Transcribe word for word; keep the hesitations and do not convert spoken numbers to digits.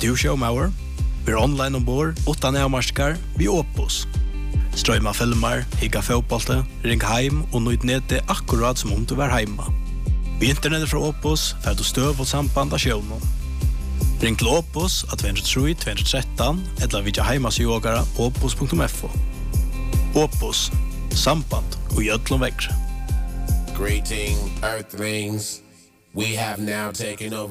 du showmauer? Vi er online ombord, utan avmarskar, vi Opus. Strøyma filmer, higga fotbollte, ring heim og nøyd nede akkurat som om du var heima. Vi internettet fra Opus, for du støv og samband av sjøvnen. Ring til Opus av två tre tre två ett tre eller vidja heimasjågara opus punktum f o. Opus, samband og gjødlom vekkre. Greeting, Earthlings. We have now taken over